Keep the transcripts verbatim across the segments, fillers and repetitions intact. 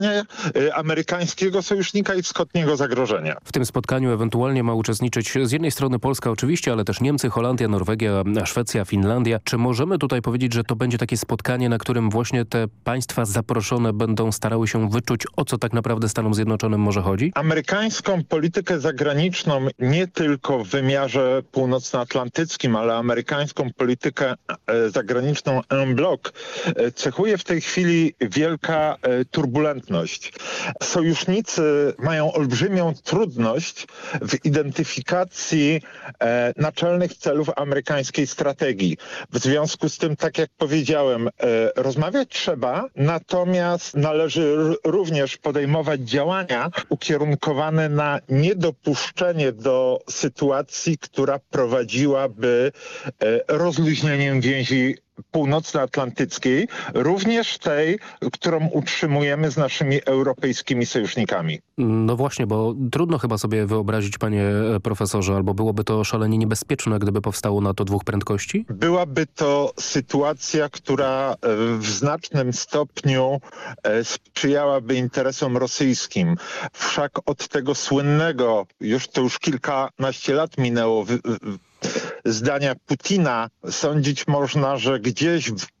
y, amerykańskiego sojusznika i wschodniego zagrożenia. W tym spotkaniu ewentualnie ma uczestniczyć z jednej strony Polska oczywiście, ale też Niemcy, Holandia, Norwegia, Szwecja, Finlandia. Czy możemy tutaj powiedzieć, że to będzie takie spotkanie, na którym właśnie te państwa zaproszone będą starały się wyczuć, o co tak naprawdę Stanom Zjednoczonym może chodzi? Amerykańską politykę zagraniczną nie tylko w wymiarze północnoatlantyckim, ale amerykańską politykę e, zagraniczną en bloc e, cechuje w tej chwili wielka e, turbulentność. Sojusznicy mają olbrzymią trudność w identyfikacji e, naczelnych celów amerykańskiej strategii. W związku z tym, tak jak powiedziałem, e, rozmawiać trzeba, natomiast należy r- również podejmować działania ukierunkowane na niedopuszczenie do sytuacji, która prowadziłaby e, rozluźnieniem więzi północnoatlantyckiej, również tej, którą utrzymujemy z naszymi europejskimi sojusznikami. No właśnie, bo trudno chyba sobie wyobrazić, panie profesorze, albo byłoby to szalenie niebezpieczne, gdyby powstało NATO dwóch prędkości? Byłaby to sytuacja, która w znacznym stopniu sprzyjałaby interesom rosyjskim. Wszak od tego słynnego, już to już kilkanaście lat minęło, w, w, zdania Putina sądzić można, że gdzieś w,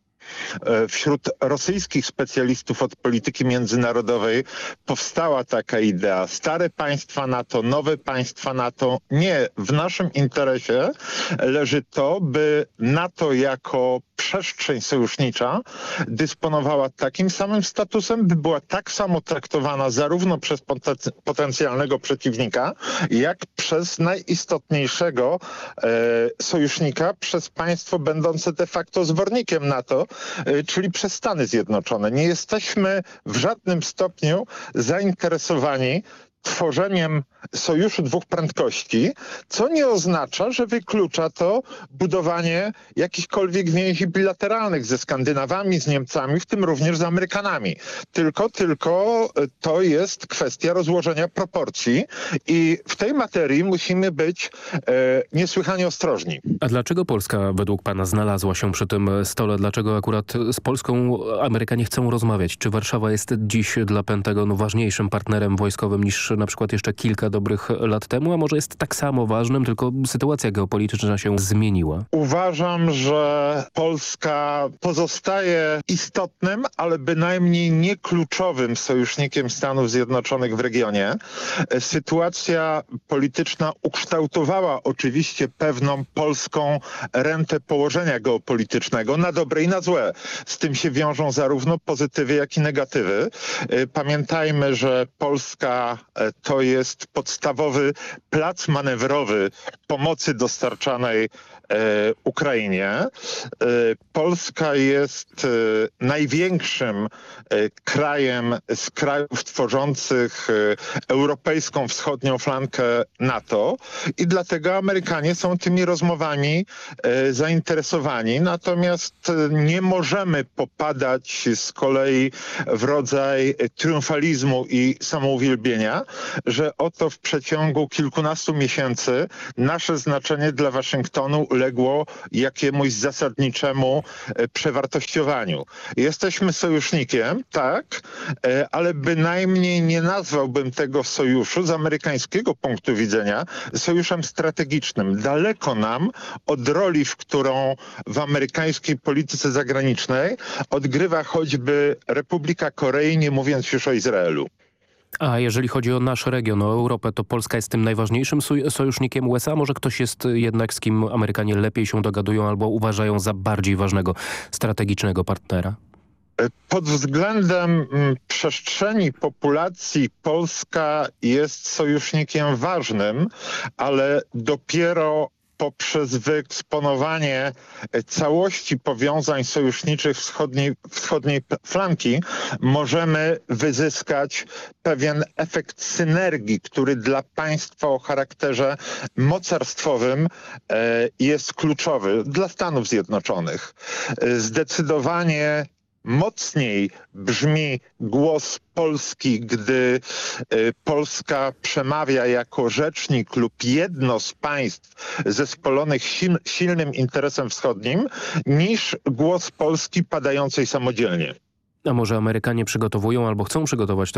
wśród rosyjskich specjalistów od polityki międzynarodowej powstała taka idea. Stare państwa NATO, nowe państwa NATO. Nie, w naszym interesie leży to, by NATO jako przestrzeń sojusznicza dysponowała takim samym statusem, by była tak samo traktowana zarówno przez poten- potencjalnego przeciwnika, jak przez najistotniejszego e, sojusznika, przez państwo będące de facto zwornikiem NATO, e, czyli przez Stany Zjednoczone. Nie jesteśmy w żadnym stopniu zainteresowani tworzeniem sojuszu dwóch prędkości, co nie oznacza, że wyklucza to budowanie jakichkolwiek więzi bilateralnych ze Skandynawami, z Niemcami, w tym również z Amerykanami. Tylko, tylko to jest kwestia rozłożenia proporcji i w tej materii musimy być e, niesłychanie ostrożni. A dlaczego Polska według pana znalazła się przy tym stole? Dlaczego akurat z Polską Amerykanie chcą rozmawiać? Czy Warszawa jest dziś dla Pentagonu ważniejszym partnerem wojskowym niż na przykład jeszcze kilka dobrych lat temu, a może jest tak samo ważnym, tylko sytuacja geopolityczna się zmieniła? Uważam, że Polska pozostaje istotnym, ale bynajmniej nie kluczowym sojusznikiem Stanów Zjednoczonych w regionie. Sytuacja polityczna ukształtowała oczywiście pewną polską rentę położenia geopolitycznego na dobre i na złe. Z tym się wiążą zarówno pozytywy, jak i negatywy. Pamiętajmy, że Polska to jest podstawowy plac manewrowy pomocy dostarczanej e, Ukrainie. E, Polska jest e, największym e, krajem z krajów tworzących e, europejską wschodnią flankę NATO i dlatego Amerykanie są tymi rozmowami e, zainteresowani. Natomiast e, nie możemy popadać z kolei w rodzaj triumfalizmu i samouwielbienia, że oto w przeciągu kilkunastu miesięcy nasze znaczenie dla Waszyngtonu uległo jakiemuś zasadniczemu e, przewartościowaniu. Jesteśmy sojusznikiem, tak, e, ale bynajmniej nie nazwałbym tego sojuszu z amerykańskiego punktu widzenia sojuszem strategicznym. Daleko nam od roli, w którą w amerykańskiej polityce zagranicznej odgrywa choćby Republika Korei, nie mówiąc już o Izraelu. A jeżeli chodzi o nasz region, o Europę, to Polska jest tym najważniejszym soj- sojusznikiem U S A? Może ktoś jest jednak, z kim Amerykanie lepiej się dogadują albo uważają za bardziej ważnego strategicznego partnera? Pod względem mm, przestrzeni populacji Polska jest sojusznikiem ważnym, ale dopiero poprzez wyeksponowanie całości powiązań sojuszniczych wschodniej, wschodniej flanki możemy wyzyskać pewien efekt synergii, który dla państwa o charakterze mocarstwowym e, jest kluczowy, dla Stanów Zjednoczonych. E, zdecydowanie mocniej brzmi głos Polski, gdy y, Polska przemawia jako rzecznik lub jedno z państw zespolonych sil, silnym interesem wschodnim, niż głos Polski padającej samodzielnie. A może Amerykanie przygotowują albo chcą przygotować